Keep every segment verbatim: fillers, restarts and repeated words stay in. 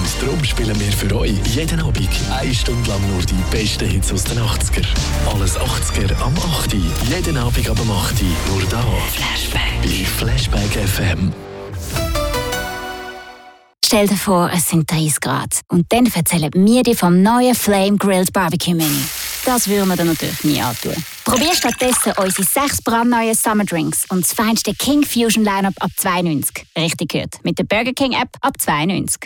Und darum spielen wir für euch jeden Abend eine Stunde lang nur die besten Hits aus den achtziger. Alles achtziger am acht. Jeden Abend ab dem acht. Nur da. Flashback. Bei Flashback F M. Stell dir vor, es sind dreißig Grad. Und dann erzählen wir dir vom neuen Flame Grilled Barbecue Menü. Das würden wir dir natürlich nie antun. Probier stattdessen unsere sechs brandneuen Summer Drinks und das feinste King Fusion Lineup ab zwei neunzig. Richtig gehört. Mit der Burger King App ab zwei neunzig.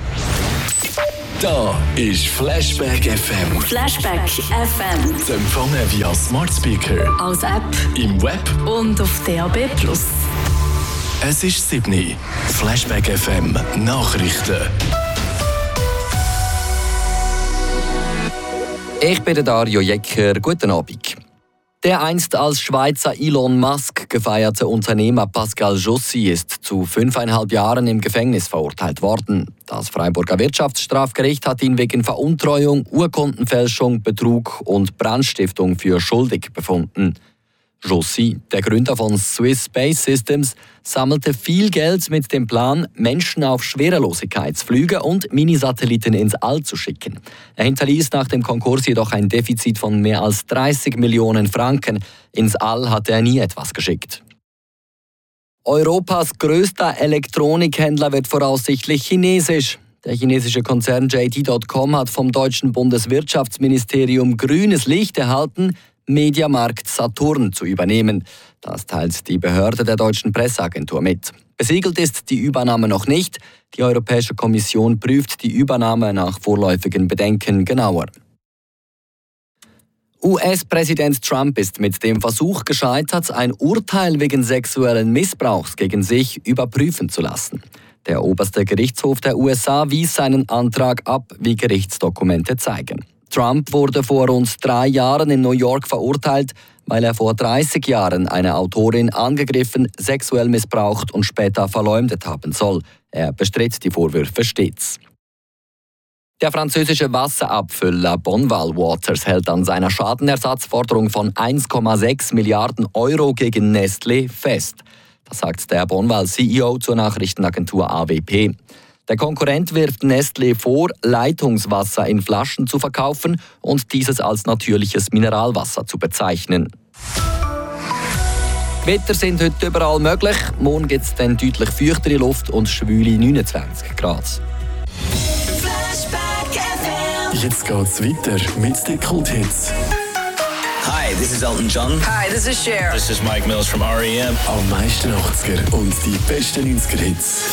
Da ist Flashback F M. Flashback F M. Zu empfangen via Smart Speaker, als App im Web und auf D A B plus. Es ist sieben. Flashback F M Nachrichten. Ich bin der Dario Jecker. Guten Abend. Der einst als Schweizer Elon Musk gefeierte Unternehmer Pascal Jossy ist zu fünfeinhalb Jahren im Gefängnis verurteilt worden. Das Freiburger Wirtschaftsstrafgericht hat ihn wegen Veruntreuung, Urkundenfälschung, Betrug und Brandstiftung für schuldig befunden. Jossy, der Gründer von Swiss Space Systems, sammelte viel Geld mit dem Plan, Menschen auf Schwerelosigkeitsflüge und Minisatelliten ins All zu schicken. Er hinterließ nach dem Konkurs jedoch ein Defizit von mehr als dreißig Millionen Franken. Ins All hatte er nie etwas geschickt. Europas größter Elektronikhändler wird voraussichtlich chinesisch. Der chinesische Konzern J D Punkt com hat vom deutschen Bundeswirtschaftsministerium grünes Licht erhalten, Mediamarkt Saturn zu übernehmen. Das teilt die Behörde der deutschen Presseagentur mit. Besiegelt ist die Übernahme noch nicht. Die Europäische Kommission prüft die Übernahme nach vorläufigen Bedenken genauer. U S-Präsident Trump ist mit dem Versuch gescheitert, ein Urteil wegen sexuellen Missbrauchs gegen sich überprüfen zu lassen. Der oberste Gerichtshof der U S A wies seinen Antrag ab, wie Gerichtsdokumente zeigen. Trump wurde vor rund drei Jahren in New York verurteilt, weil er vor dreißig Jahren eine Autorin angegriffen, sexuell missbraucht und später verleumdet haben soll. Er bestritt die Vorwürfe stets. Der französische Wasserabfüller Bonval Waters hält an seiner Schadenersatzforderung von eins Komma sechs Milliarden Euro gegen Nestlé fest. Das sagt der Bonval-C E O zur Nachrichtenagentur A W P. Der Konkurrent wirft Nestlé vor, Leitungswasser in Flaschen zu verkaufen und dieses als natürliches Mineralwasser zu bezeichnen. Wetter sind heute überall möglich. Morgen gibt es dann deutlich feuchtere Luft und schwüle neunundzwanzig Grad. Jetzt geht's weiter mit den Kulthits. Hi, this is Elton John. Hi, this is Cher. This is Mike Mills from R E M. Am meisten achtziger und die besten neunziger Hits.